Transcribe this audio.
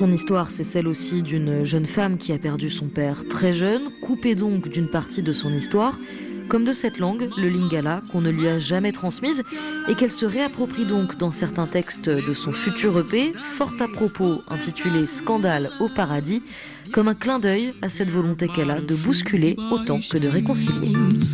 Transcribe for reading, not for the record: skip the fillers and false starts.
Son histoire, c'est celle aussi d'une jeune femme qui a perdu son père très jeune, coupée donc d'une partie de son histoire, comme de cette langue, le lingala, qu'on ne lui a jamais transmise et qu'elle se réapproprie donc dans certains textes de son futur EP, fort à propos intitulé Scandale au paradis, comme un clin d'œil à cette volonté qu'elle a de bousculer autant que de réconcilier.